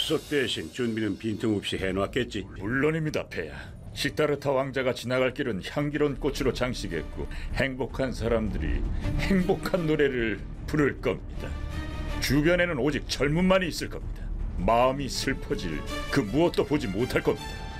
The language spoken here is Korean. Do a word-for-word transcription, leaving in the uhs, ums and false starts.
수석 대신 준비는 빈틈없이 해놨겠지. 물론입니다, 폐하. 시타르타 왕자가 지나갈 길은 향기로운 꽃으로 장식했고 행복한 사람들이 행복한 노래를 부를 겁니다. 주변에는 오직 젊음만이 있을 겁니다. 마음이 슬퍼질 그 무엇도 보지 못할 겁니다.